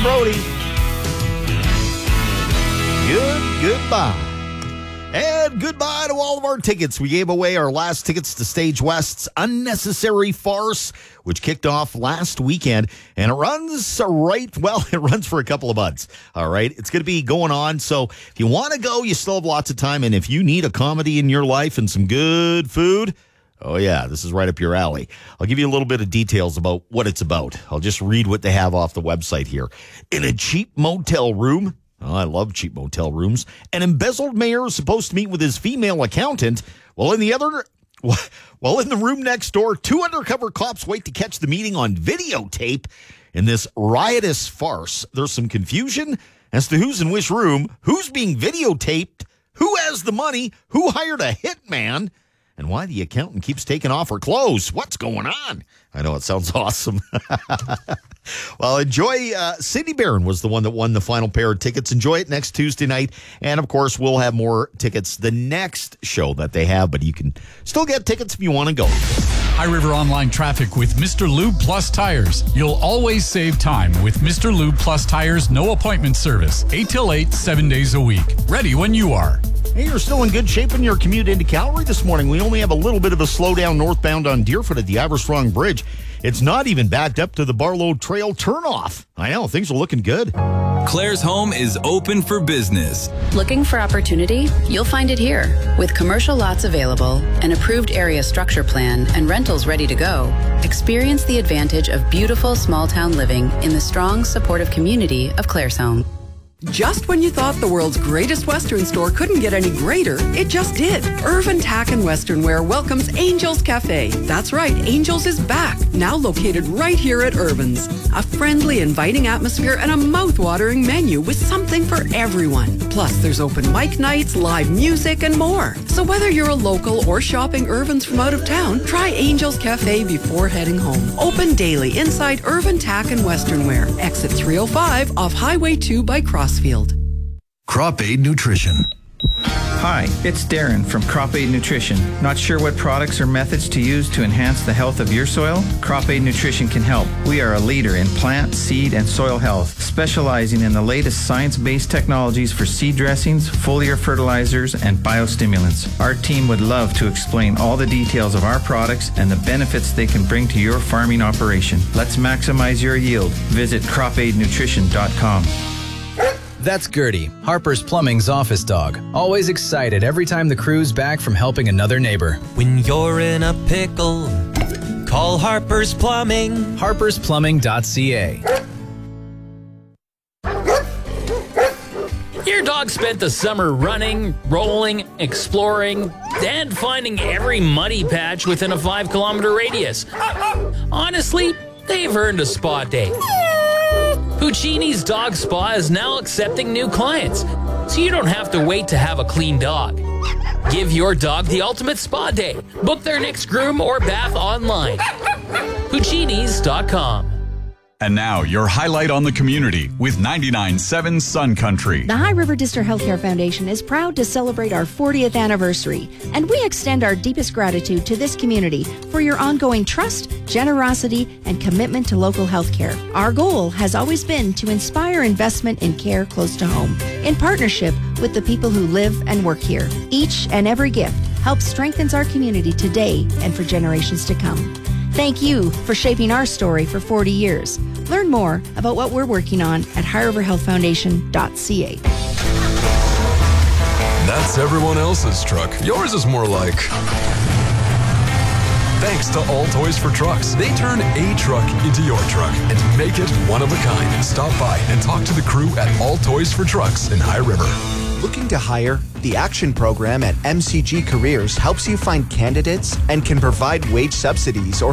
Brody. Goodbye. And goodbye to all of our tickets. We gave away our last tickets to Stage West's Unnecessary Farce, which kicked off last weekend. And it runs for a couple of months. All right. It's going to be going on. So if you want to go, you still have lots of time. And if you need a comedy in your life and some good food, oh, yeah, this is right up your alley. I'll give you a little bit of details about what it's about. I'll just read what they have off the website here. In a cheap motel room. Oh, I love cheap motel rooms. An embezzled mayor is supposed to meet with his female accountant. Well, in the room next door, two undercover cops wait to catch the meeting on videotape. In this riotous farce, there's some confusion as to who's in which room, who's being videotaped, who has the money, who hired a hitman, and why the accountant keeps taking off her clothes. What's going on? I know, it sounds awesome. Well, enjoy. Cindy Barron was the one that won the final pair of tickets. Enjoy it next Tuesday night. And, of course, we'll have more tickets the next show that they have. But you can still get tickets if you want to go. High River Online Traffic with Mr. Lube Plus Tires. You'll always save time with Mr. Lube Plus Tires' no appointment service. 8 till 8, 7 days a week. Ready when you are. Hey, you're still in good shape in your commute into Calgary this morning. We only have a little bit of a slowdown northbound on Deerfoot at the Iverstrong Bridge. It's not even backed up to the Barlow Trail turnoff. I know, things are looking good. Claire's Home is open for business. Looking for opportunity? You'll find it here. With commercial lots available, an approved area structure plan, and rentals ready to go, experience the advantage of beautiful small town living in the strong, supportive community of Claire's Home. Just when you thought the world's greatest Western store couldn't get any greater, it just did. Irvin Tack and Western Wear welcomes Angels Cafe. That's right, Angels is back, now located right here at Irvin's. A friendly, inviting atmosphere and a mouth-watering menu with something for everyone. Plus, there's open mic nights, live music, and more. So whether you're a local or shopping Irvin's from out of town, try Angels Cafe before heading home. Open daily inside Irvin Tack and Western Wear. Exit 305 off Highway 2 by Crossfield. Crop Aid Nutrition. Hi, it's Darren from Crop Aid Nutrition. Not sure what products or methods to use to enhance the health of your soil? Crop Aid Nutrition can help. We are a leader in plant, seed, and soil health, specializing in the latest science-based technologies for seed dressings, foliar fertilizers, and biostimulants. Our team would love to explain all the details of our products and the benefits they can bring to your farming operation. Let's maximize your yield. Visit cropaidnutrition.com. That's Gertie, Harper's Plumbing's office dog. Always excited every time the crew's back from helping another neighbor. When you're in a pickle, call Harper's Plumbing. harpersplumbing.ca. Your dog spent the summer running, rolling, exploring, and finding every muddy patch within a 5-kilometer radius. Honestly, they've earned a spa day. Puccini's Dog Spa is now accepting new clients, so you don't have to wait to have a clean dog. Give your dog the ultimate spa day. Book their next groom or bath online. Puccinis.com. And now, your highlight on the community with 99.7 Sun Country. The High River District Healthcare Foundation is proud to celebrate our 40th anniversary, and we extend our deepest gratitude to this community for your ongoing trust, generosity, and commitment to local healthcare. Our goal has always been to inspire investment in care close to home, in partnership with the people who live and work here. Each and every gift helps strengthens our community today and for generations to come. Thank you for shaping our story for 40 years. Learn more about what we're working on at highriverhealthfoundation.ca. That's everyone else's truck. Yours is more like... Thanks to All Toys for Trucks. They turn a truck into your truck and make it one of a kind. Stop by and talk to the crew at All Toys for Trucks in High River. Looking to hire? The Action Program at MCG Careers helps you find candidates and can provide wage subsidies or